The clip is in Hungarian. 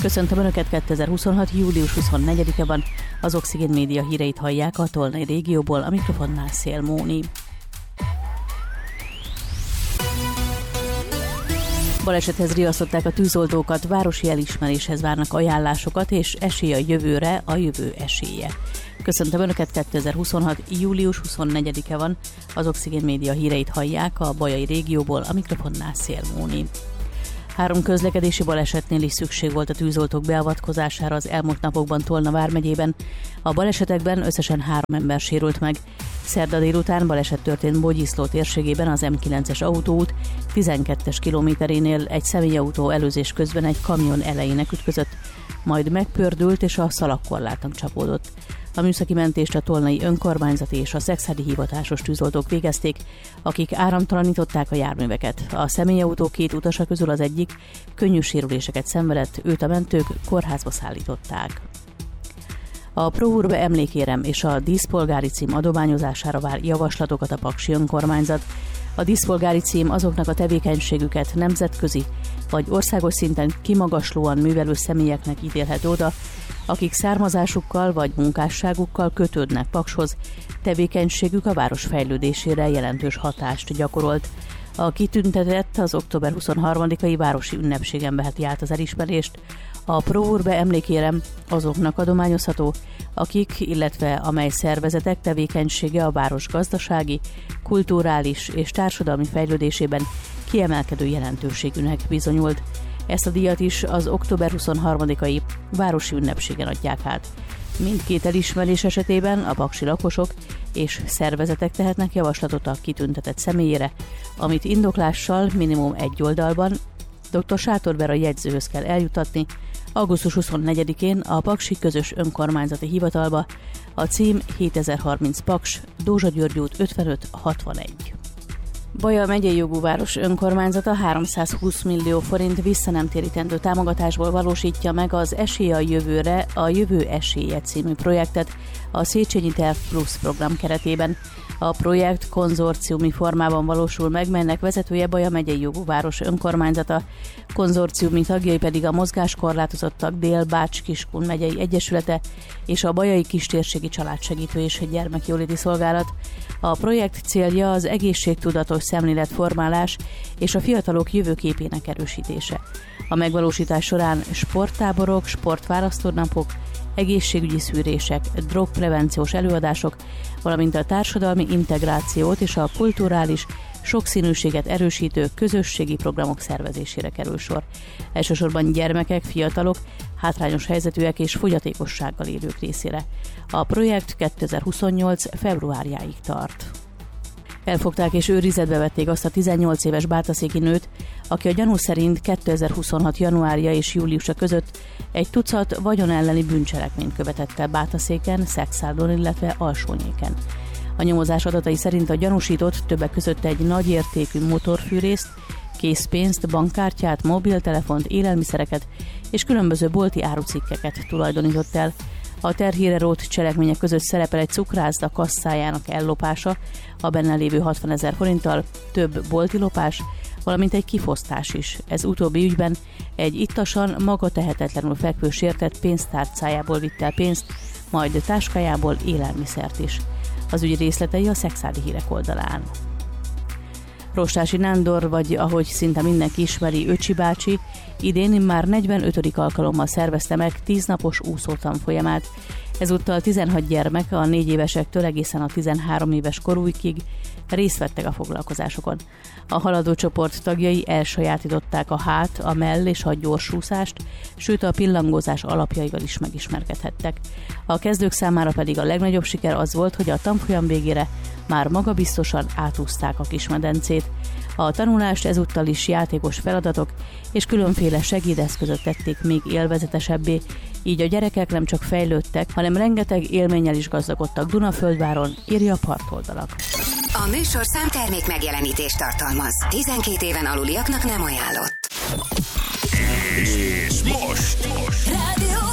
Köszöntöm Önöket, 2026. július 24-e van, az Oxigén Média híreit hallják a Tolnai régióból, a mikrofonnál Szél Móni. Balesethez riasztották a tűzoltókat, városi elismeréshez várnak ajánlásokat, és esély a jövőre, a jövő esélye. Köszöntöm Önöket, 2026. július 24-e van, az Oxigén Média híreit hallják a bajai régióból, a mikrofonnál Szél Móni. 3 közlekedési balesetnél is szükség volt a tűzoltók beavatkozására az elmúlt napokban Tolna vármegyében. A balesetekben összesen 3 ember sérült meg. Szerda délután baleset történt Bogyiszló térségében az M9-es autóút 12-es kilométerénél egy személyautó előzés közben egy kamion elejének ütközött, majd megpördült és a szalagkorlátnak csapódott. A műszaki mentést a tolnai önkormányzati és a szekszárdi hivatásos tűzoltók végezték, akik áramtalanították a járműveket. A személyautó 2 utasa közül az egyik könnyű sérüléseket szenvedett, őt a mentők kórházba szállították. A Pro-Urbe emlékérem és a díszpolgári cím adományozására vár javaslatokat a paksi önkormányzat. A díszpolgári cím azoknak a tevékenységüket nemzetközi vagy országos szinten kimagaslóan művelő személyeknek ítélhető oda, akik származásukkal vagy munkásságukkal kötődnek Pakshoz, tevékenységük a város fejlődésére jelentős hatást gyakorolt. A kitüntetett az október 23-ai városi ünnepségen veheti át az elismerést. A Pro-Urbe emlékérem azoknak adományozható, akik, illetve amely szervezetek tevékenysége a város gazdasági, kulturális és társadalmi fejlődésében kiemelkedő jelentőségűnek bizonyult. Ezt a díjat is az október 23-ai városi ünnepségen adják át. Mindkét elismerés esetében a paksi lakosok és szervezetek tehetnek javaslatot a kitüntetett személyére, amit indoklással minimum 1 oldalban dr. Sátorbera jegyzőhöz kell eljutatni augusztus 24-én a Paksi Közös Önkormányzati Hivatalba, a cím 7030 Paks, Dózsa György út 55-61. Baja megyei jogú város önkormányzata 320 millió forint visszanemtérítendő támogatásból valósítja meg az Esély a jövőre, a Jövő esélye című projektet a Széchenyi Terv Plus program keretében. A projekt konzorciumi formában valósul meg, melynek vezetője Baja megyei jogú város önkormányzata, konzorciumi tagjai pedig a mozgáskorlátozottak Dél-Bács-Kiskun megyei egyesülete és a Bajai Kistérségi Családsegítő és Gyermekjóléti Szolgálat. A projekt célja az egészségtudatos szemléletformálás és a fiatalok jövőképének erősítése. A megvalósítás során sporttáborok, sportválasztónapok, egészségügyi szűrések, drogprevenciós előadások, valamint a társadalmi integrációt és a kulturális sokszínűséget erősítő közösségi programok szervezésére kerül sor. Elsősorban gyermekek, fiatalok, hátrányos helyzetűek és fogyatékossággal élők részére. A projekt 2028. februárjáig tart. Elfogták és őrizetbe vették azt a 18 éves bátaszéki nőt, aki a gyanú szerint 2026. januárja és júliusa között egy tucat vagyon elleni bűncselekményt követett el Bátaszéken, Szekszárdon, illetve Alsónyéken. A nyomozás adatai szerint a gyanúsított többek között egy nagyértékű motorfűrészt, készpénzt, bankkártyát, mobiltelefont, élelmiszereket és különböző bolti árucikkeket tulajdonított el. A terhére rótt cselekmények között szerepel egy cukrászda kasszájának ellopása, a benne lévő 60 000 forinttal, több bolti lopás, valamint egy kifosztás is. Ez utóbbi ügyben egy ittasan, maga tehetetlenül fekvő sértett pénztárcájából vitt el pénzt, majd táskájából élelmiszert is. Az ügy részletei a Szekszárdi Hírek oldalán. Rostási Nándor, vagy ahogy szinte mindenki ismeri, Öcsi bácsi, idén már 45. alkalommal szervezte meg 10 napos úszótanfolyamát. Ezúttal 16 gyermek a 4 évesektől egészen a 13 éves korúikig részt vettek a foglalkozásokon. A haladó csoport tagjai elsajátították a hát, a mell és a gyorsúszást, sőt a pillangózás alapjaival is megismerkedhettek. A kezdők számára pedig a legnagyobb siker az volt, hogy a tanfolyam végére már magabiztosan átúzták a kismedencét. A tanulást ezúttal is játékos feladatok és különféle segédeszközök tették még élvezetesebbé, így a gyerekek nem csak fejlődtek, hanem rengeteg élménnyel is gazdagodtak Dunaföldváron, írja a Partoldalak. A műsorszám termék megjelenítést tartalmaz. 12 éven aluliaknak nem ajánlott. És most. Rádió